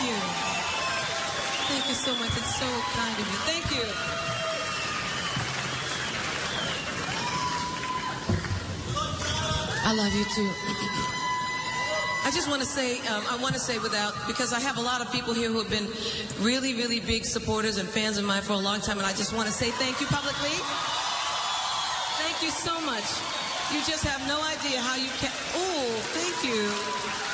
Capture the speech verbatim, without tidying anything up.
you. Thank you so much. It's so kind of you. Thank you. I love you too. I just want to say, um, I want to say without, because I have a lot of people here who have been really, really big supporters and fans of mine for a long time, and I just want to say thank you publicly. Thank you so much. You just have no idea how you can. Oh, thank you.